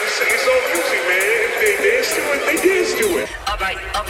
It's all music, man. If they dance to it, they dance to it. All right.